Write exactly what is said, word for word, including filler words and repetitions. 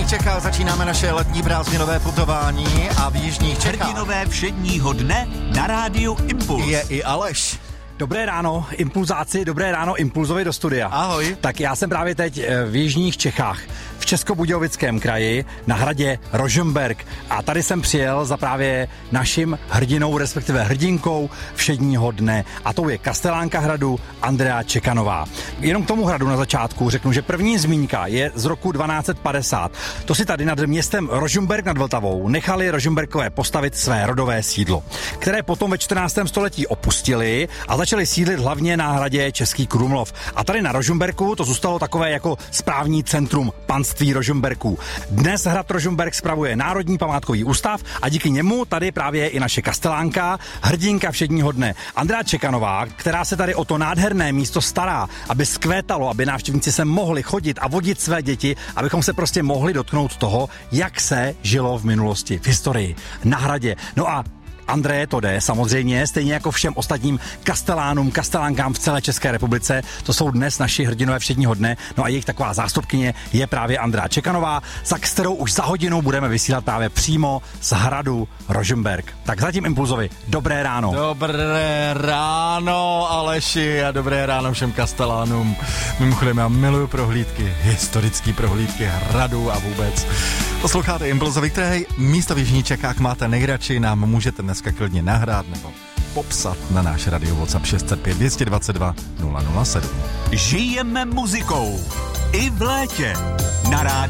Čechách začínáme naše letní prázdninové putování a v jižních Čechách hrdinové všedního dne na rádiu Impuls. Je i Aleš. Dobré ráno, impulzáci, dobré ráno, Impulzovi do studia. Ahoj. Tak já jsem právě teď v jižních Čechách, v Českobudějovickém kraji, na hradě Rožmberk. A tady jsem přijel za právě naším hrdinou, respektive hrdinkou všedního dne. A tou je kastelánka hradu Andrea Čekanová. Jenom k tomu hradu na začátku řeknu, že první zmínka je z roku dvanáct padesát. To si tady nad městem Rožmberk nad Vltavou nechali Rožmberkové postavit své rodové sídlo, které potom ve čtrnáctém století opustili a začali sídlit hlavně na hradě Český Krumlov. A tady na Rožmberku to zůstalo takové jako správní centrum panství Rožmberků. Dnes hrad Rožmberk spravuje Národní památkový ústav a díky němu tady právě je i naše kastelánka, hrdinka všedního dne Andrea Čekanová, která se tady o to nádherné místo stará, aby zkvétalo, aby návštěvníci se mohli chodit a vodit své děti, abychom se prostě mohli dotknout toho, jak se žilo v minulosti, v historii, na hradě. No a Andreje to jde, samozřejmě, stejně jako všem ostatním kastelánům, kastelánkám v celé České republice. To jsou dnes naši hrdinové všedního dne. No a jejich taková zástupkyně je právě Andrea Čekanová, za kterou už za hodinu budeme vysílat právě přímo z hradu Rožmberk. Tak zatím Impulzovi, dobré ráno. Dobré ráno, Aleši, a dobré ráno všem kastelánům. Mimochodem, já miluju prohlídky, historické prohlídky hradu a vůbec. Posloucháte Impulzovi, které místo v jižních Čechách máte nejradši, nám můžete dneska klidně nahrát nebo popsat na náš radio WhatsApp šest set pět dvě dva dva nula nula sedm. Žijeme muzikou i v létě na rádiu